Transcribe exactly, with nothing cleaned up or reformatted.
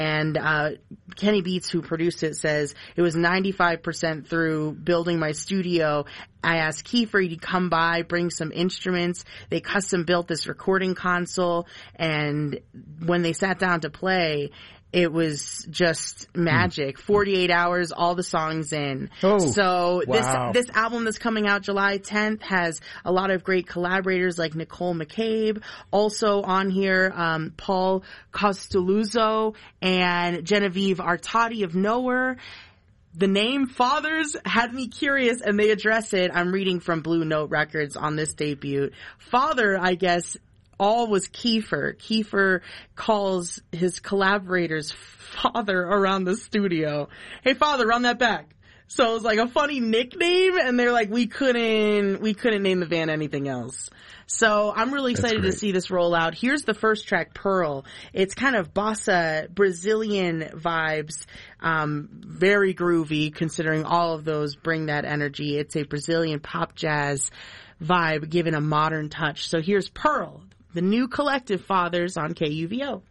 And uh Kenny Beats, who produced it, says it was ninety-five percent through building my studio. I asked Kiefer to come by, bring some instruments. They custom built this recording console, and when they sat down to play, it was just magic. forty-eight hours, all the songs in. Oh, so wow. this this album that's coming out July tenth has a lot of great collaborators like Nicole McCabe. Also on here, um, Paul Costelluzzo and Genevieve Artadi of Nowhere. The name Fathers had me curious, and they address it. I'm reading from Blue Note Records on this debut. Father, I guess, all was Kiefer. Kiefer calls his collaborators father around the studio. Hey, father, run that back. So it was like a funny nickname, and they're like, we couldn't, we couldn't name the band anything else. So I'm really excited to see this roll out. Here's the first track, Pearl. It's kind of bossa, Brazilian vibes, um, very groovy, considering all of those bring that energy. It's a Brazilian pop jazz vibe given a modern touch. So here's Pearl, the new collective Fathers on K U V O.